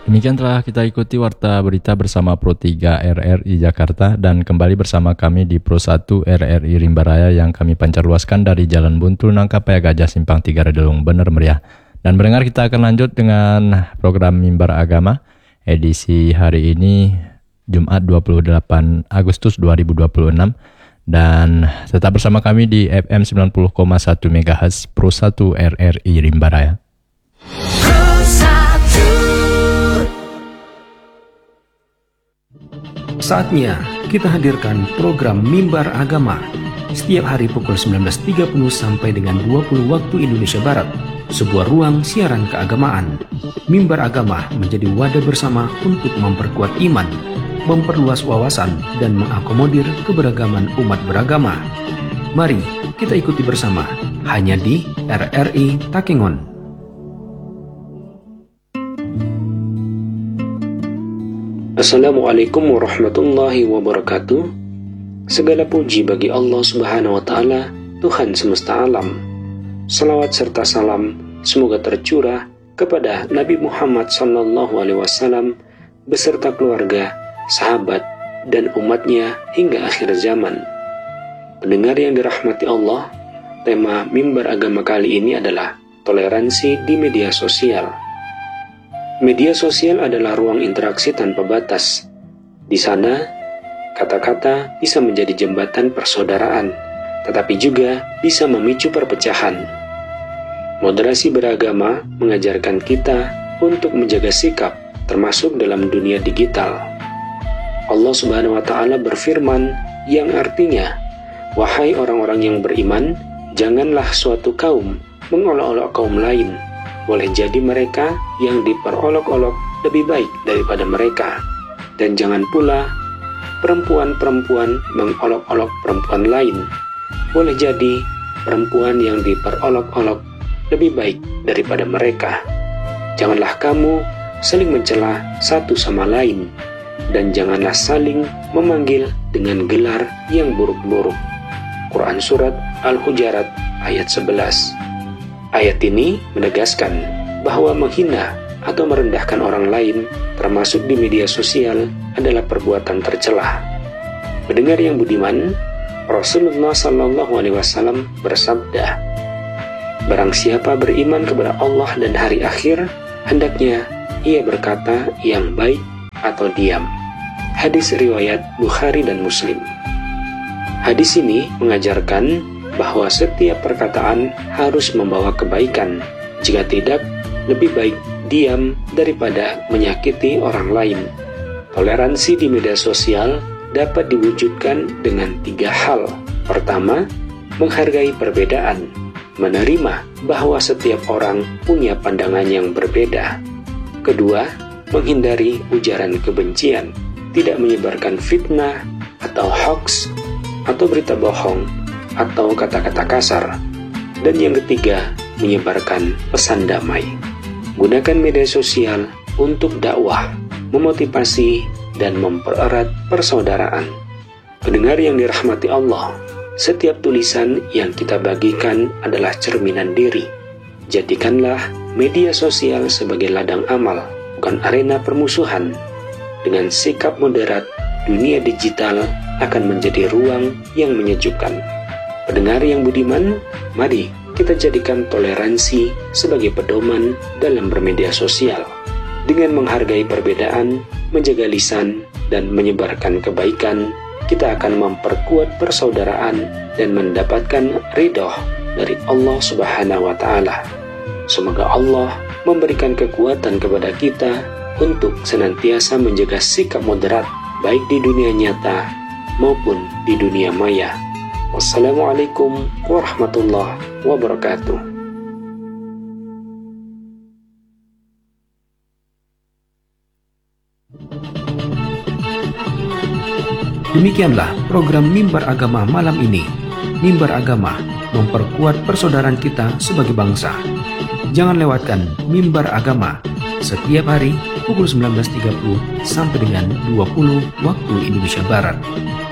Demikian telah kita ikuti warta berita bersama Pro 3 RRI Jakarta dan kembali bersama kami di Pro 1 RRI Rimba Raya yang kami pancarluaskan dari Jalan Buntul Nangkapaya Gajah Simpang 3 Redelung Bener Meriah. Dan mendengar kita akan lanjut dengan program Mimbar Agama edisi hari ini Jumat 28 Agustus 2026 dan tetap bersama kami di FM 90,1 MHz Pro 1 RRI Rimba Raya. Saatnya kita hadirkan program Mimbar Agama setiap hari pukul 19.30 sampai dengan 20 waktu Indonesia Barat, sebuah ruang siaran keagamaan. Mimbar Agama menjadi wadah bersama untuk memperkuat iman, memperluas wawasan, dan mengakomodir keberagaman umat beragama. Mari kita ikuti bersama hanya di RRI Takengon. Assalamualaikum warahmatullahi wabarakatuh. Segala puji bagi Allah Subhanahu wa Ta'ala, Tuhan semesta alam. Salawat serta salam semoga tercurah kepada Nabi Muhammad SAW beserta keluarga, sahabat, dan umatnya hingga akhir zaman. Pendengar yang dirahmati Allah, tema Mimbar Agama kali ini adalah toleransi di media sosial. Media sosial adalah ruang interaksi tanpa batas. Di sana, kata-kata bisa menjadi jembatan persaudaraan, tetapi juga bisa memicu perpecahan. Moderasi beragama mengajarkan kita untuk menjaga sikap, termasuk dalam dunia digital. Allah Subhanahu wa Ta'ala berfirman yang artinya, "Wahai orang-orang yang beriman, janganlah suatu kaum mengolok-olok kaum lain. Boleh jadi mereka yang diperolok-olok lebih baik daripada mereka. Dan jangan pula perempuan-perempuan mengolok-olok perempuan lain. Boleh jadi perempuan yang diperolok-olok lebih baik daripada mereka. Janganlah kamu saling mencela satu sama lain, dan janganlah saling memanggil dengan gelar yang buruk-buruk." Quran Surat Al-Hujarat ayat 11. Ayat ini menegaskan bahwa menghina atau merendahkan orang lain, termasuk di media sosial, adalah perbuatan tercela. Pendengar yang budiman, Rasulullah SAW bersabda, "Barang siapa beriman kepada Allah dan hari akhir, hendaknya ia berkata yang baik atau diam." Hadis riwayat Bukhari dan Muslim. Hadis ini mengajarkan bahwa setiap perkataan harus membawa kebaikan. Jika tidak, lebih baik diam daripada menyakiti orang lain. Toleransi di media sosial dapat diwujudkan dengan 3 hal. Pertama, menghargai perbedaan, menerima bahwa setiap orang punya pandangan yang berbeda. Kedua, menghindari ujaran kebencian, tidak menyebarkan fitnah atau hoax atau berita bohong atau kata-kata kasar. Dan yang ketiga, menyebarkan pesan damai. Gunakan media sosial untuk dakwah, memotivasi, dan mempererat persaudaraan. Pendengar yang dirahmati Allah, setiap tulisan yang kita bagikan adalah cerminan diri. Jadikanlah media sosial sebagai ladang amal, bukan arena permusuhan. Dengan sikap moderat, dunia digital akan menjadi ruang yang menyejukkan. Pendengar yang budiman, mari kita jadikan toleransi sebagai pedoman dalam bermedia sosial. Dengan menghargai perbedaan, menjaga lisan, dan menyebarkan kebaikan, kita akan memperkuat persaudaraan dan mendapatkan ridho dari Allah Subhanahu wa Ta'ala. Semoga Allah memberikan kekuatan kepada kita untuk senantiasa menjaga sikap moderat, baik di dunia nyata maupun di dunia maya. Wassalamualaikum warahmatullahi wabarakatuh. Demikianlah program Mimbar Agama malam ini. Mimbar Agama memperkuat persaudaraan kita sebagai bangsa. Jangan lewatkan Mimbar Agama setiap hari pukul 19.30 sampai dengan 20 waktu Indonesia Barat.